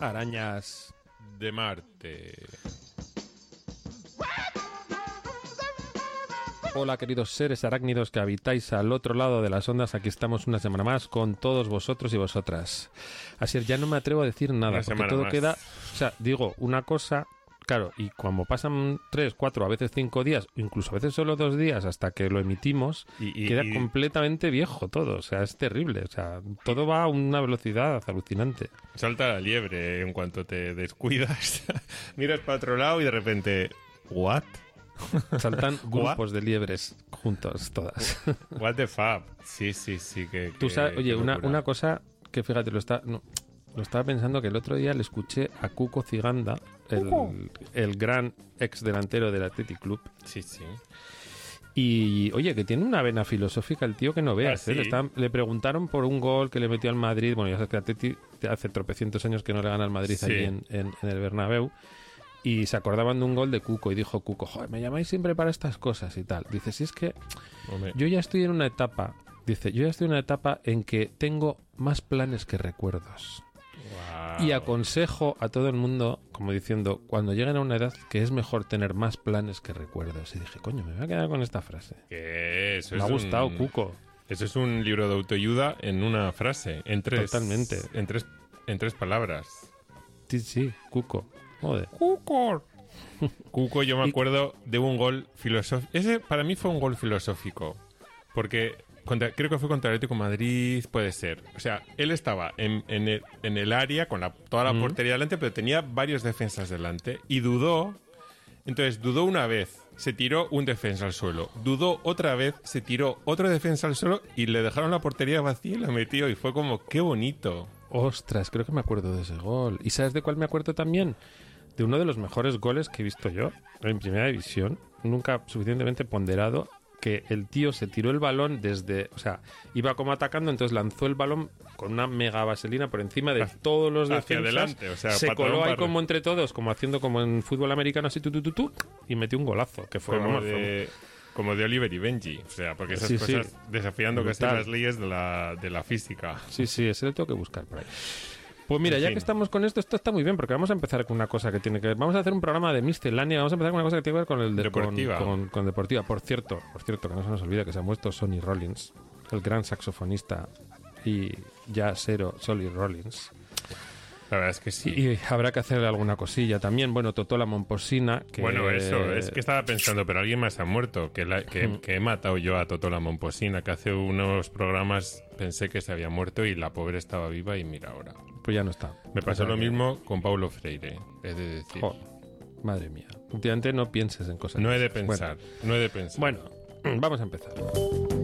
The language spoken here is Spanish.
Arañas de Marte. Hola queridos seres arácnidos que habitáis al otro lado de las ondas, aquí estamos una semana más con todos vosotros y vosotras. Así es, ya no me atrevo a decir nada, Una porque semana todo más. queda... O sea, digo una cosa, claro, y cuando pasan 3, 4, a veces 5 días, incluso a veces solo 2 días hasta que lo emitimos, queda completamente viejo todo, o sea, es terrible, o sea, todo va a una velocidad alucinante. Salta la liebre en cuanto te descuidas, miras para otro lado y de repente... ¿What? Saltan grupos de liebres juntos, todas. What the fuck. Sí, que... Tú sabes, oye, qué locura. una cosa que fíjate, lo estaba pensando que el otro día le escuché a Cuco Ciganda, el gran ex delantero del Athletic Club. Sí. Y, oye, que tiene una vena filosófica el tío que no veas. ¿Ah, sí? Le preguntaron por un gol que le metió al Madrid. Bueno, ya sabes que Athletic hace tropecientos años que no le gana al Madrid Sí. allí en el Bernabéu. Y se acordaban de un gol de Cuco y dijo Cuco, joder, me llamáis siempre para estas cosas y tal. Dice, si es que Hombre. yo ya estoy en una etapa, en que tengo más planes que recuerdos. Wow. Y aconsejo a todo el mundo, como diciendo, cuando lleguen a una edad que es mejor tener más planes que recuerdos. Y dije, coño, me voy a quedar con esta frase. Que eso Me es ha gustado, un... Cuco. Eso es un libro de autoayuda en una frase, en tres... Totalmente. En tres palabras. Sí, Cuco. Joder. Cuco, yo me acuerdo de un gol filosófico. Ese para mí fue un gol filosófico. Porque creo que fue contra el Atlético de Madrid, puede ser. O sea, él estaba en el área con toda la portería delante, pero tenía varios defensas delante. Y dudó. Entonces, dudó una vez, se tiró un defensa al suelo. Dudó otra vez, se tiró otro defensa al suelo y le dejaron la portería vacía y la metió. Y fue como, qué bonito. Ostras, creo que me acuerdo de ese gol. ¿Y sabes de cuál me acuerdo también? De uno de los mejores goles que he visto yo en Primera División, nunca suficientemente ponderado, que el tío se tiró el balón desde... O sea, iba como atacando, entonces lanzó el balón con una mega vaselina por encima de todos los Hacia defensas. adelante, o sea, se patadón coló ahí para como entre todos, como haciendo como en fútbol americano, así tú, y metió un golazo, que fue... Como de Oliver y Benji. O sea, porque esas Sí, cosas sí. desafiando que Brutal. sean las leyes de la física. Sí, ese lo tengo que buscar por ahí. Pues mira, En ya fin. que estamos con esto está muy bien, porque vamos a empezar con una cosa que tiene que ver. Vamos a hacer un programa de miscelánea, vamos a empezar con una cosa que tiene que ver con el Deportiva. Con Deportiva. Por cierto, que no se nos olvide que se ha muerto Sonny Rollins, el gran saxofonista y jazzero Sonny Rollins. La verdad es que sí. Y habrá que hacerle alguna cosilla también. Bueno, Totola Momposina, que... Bueno, eso, es que estaba pensando, pero alguien más ha muerto, que he matado yo a Totola Momposina, que hace unos programas pensé que se había muerto y la pobre estaba viva y mira ahora. Pues ya no está. Me pasó O sea lo que- mismo con Paulo Freire, he de decir. Jo, madre mía. Últimamente no pienses en cosas. No he de así. pensar, no he de pensar. Bueno, vamos a empezar.